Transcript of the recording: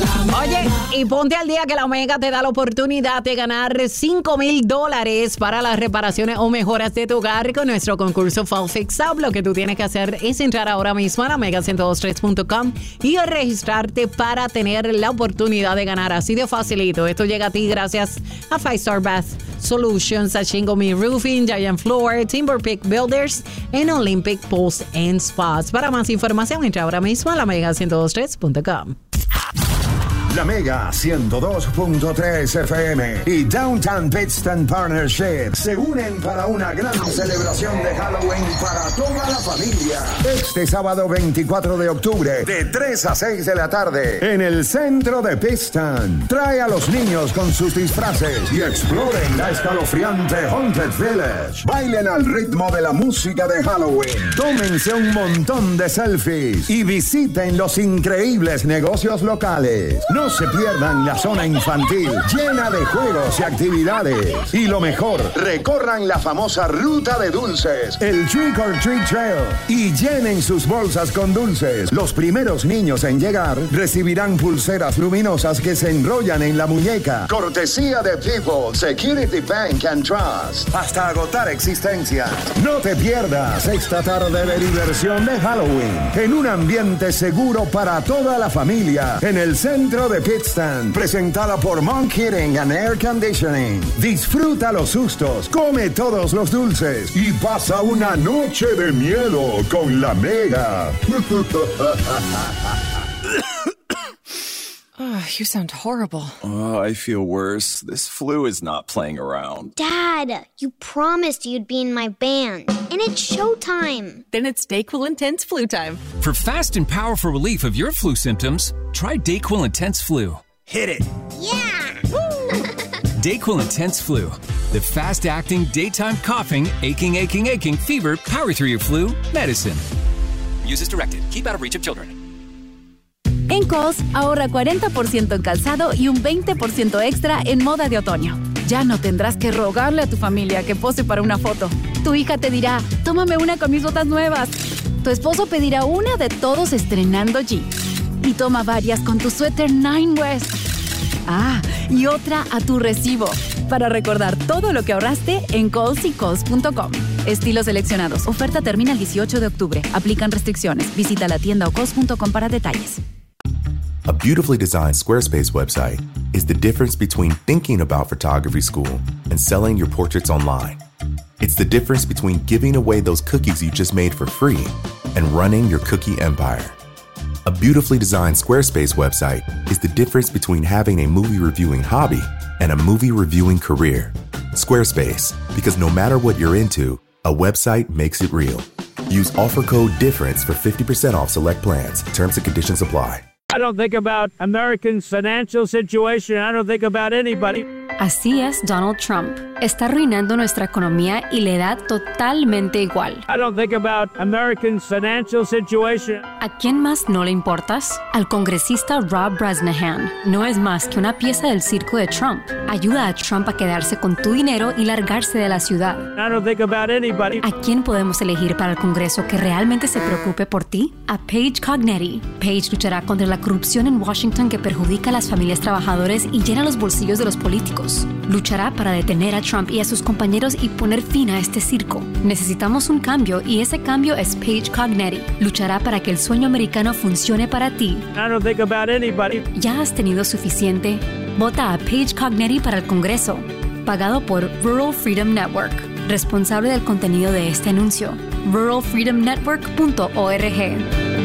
Oye, y ponte al día que la Omega te da la oportunidad de ganar $5,000 para las reparaciones o mejoras de tu hogar con nuestro concurso Fall Fix Up. Lo que tú tienes que hacer es entrar ahora mismo a Omega1023.com y registrarte para tener la oportunidad de ganar. Así de facilito. Esto llega a ti gracias a 5 Star Bath Solutions, a Shingle Me Roofing, Giant Floor, Timber Peak Builders en Olympic Pools and Spas. Para más información, entra ahora mismo a Omega1023.com. La Mega 102.3 FM y Downtown Pittston Partnership se unen para una gran celebración de Halloween para toda la familia. Este sábado 24 de octubre, de 3 a 6 de la tarde, en el centro de Pittston. Trae a los niños con sus disfraces y exploren la escalofriante Haunted Village. Bailen al ritmo de la música de Halloween. Tómense un montón de selfies y visiten los increíbles negocios locales. No se pierdan la zona infantil llena de juegos y actividades. Y lo mejor, recorran la famosa ruta de dulces, el Trick or Treat Trail, y llenen sus bolsas con dulces. Los primeros niños en llegar recibirán pulseras luminosas que se enrollan en la muñeca. Cortesía de People, Security Bank and Trust. Hasta agotar existencia. No te pierdas esta tarde de diversión de Halloween en un ambiente seguro para toda la familia en el centro de Pittston, presentada por Monk Heating and Air Conditioning. Disfruta los sustos, come todos los dulces y pasa una noche de miedo con la Mega. Oh, you sound horrible. Oh, I feel worse. This flu is not playing around. Dad, you promised you'd be in my band, and it's showtime. Then it's DayQuil Intense Flu time. For fast and powerful relief of your flu symptoms, try DayQuil Intense Flu. Hit it. Yeah! DayQuil Intense Flu. The fast-acting, daytime coughing, aching, fever, power through your flu medicine. Use as directed. Keep out of reach of children. En Kohl's, ahorra 40% en calzado y un 20% extra en moda de otoño. Ya no tendrás que rogarle a tu familia que pose para una foto. Tu hija te dirá, tómame una con mis botas nuevas. Tu esposo pedirá una de todos estrenando jeans. Y toma varias con tu suéter Nine West. Ah, y otra a tu recibo. Para recordar todo lo que ahorraste en Kohl's y Kohl's.com. Estilos seleccionados. Oferta termina el 18 de octubre. Aplican restricciones. Visita la tienda o Kohl's.com para detalles. A beautifully designed Squarespace website is the difference between thinking about photography school and selling your portraits online. It's the difference between giving away those cookies you just made for free and running your cookie empire. A beautifully designed Squarespace website is the difference between having a movie reviewing hobby and a movie reviewing career. Squarespace, because no matter what you're into, a website makes it real. Use offer code DIFFERENCE for 50% off select plans. Terms and conditions apply. I don't think about Americans' financial situation. I don't think about anybody. Así es Donald Trump. Está arruinando nuestra economía y le da totalmente igual. I don't think about Americans' financial situation. ¿A quién más no le importas? Al congresista Rob Bresnahan. No es más que una pieza del circo de Trump. Ayuda a Trump a quedarse con tu dinero y largarse de la ciudad. I don't think about anybody. ¿A quién podemos elegir para el Congreso que realmente se preocupe por ti? A Paige Cognetti. Paige luchará contra la corrupción en Washington que perjudica a las familias trabajadoras y llena los bolsillos de los políticos. Luchará para detener a Trump y a sus compañeros y poner fin a este circo. Necesitamos un cambio y ese cambio es Paige Cognetti. Luchará para que el sueño americano funcione para ti. I don't think about anybody. ¿Ya has tenido suficiente? Vota a Paige Cognetti para el Congreso. Pagado por Rural Freedom Network. Responsable del contenido de este anuncio. ruralfreedomnetwork.org.